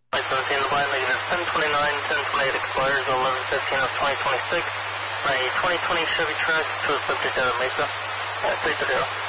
Flight 17 to line negative 1029, 1028 expires 11:15 of 2026. My 2020 Chevy truck to a subject out of Mesa. 330.